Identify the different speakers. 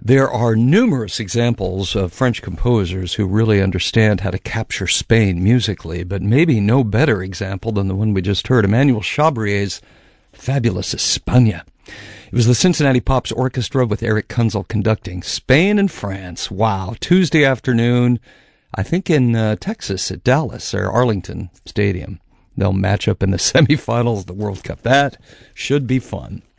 Speaker 1: There are numerous examples of French composers who really understand how to capture Spain musically, but maybe no better example than the one we just heard, Emmanuel Chabrier's fabulous España. It was the Cincinnati Pops Orchestra with Eric Kunzel conducting. Spain and France. Wow. Tuesday afternoon, I think in Texas at Dallas or Arlington Stadium. They'll match up in the semifinals of the World Cup. That should be fun.